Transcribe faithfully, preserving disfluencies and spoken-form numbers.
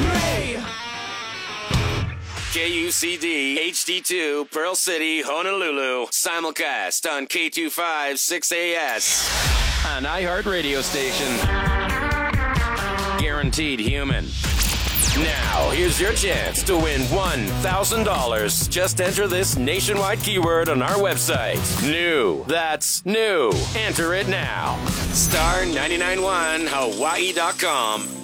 me. K U C D H D two, Pearl City, Honolulu. Simulcast on K two five six A S. An iHeart radio station. Guaranteed human. Now, here's your chance to win one thousand dollars. Just enter this nationwide keyword on our website. New. That's new. Enter it now. star nine nine one Hawaii dot com.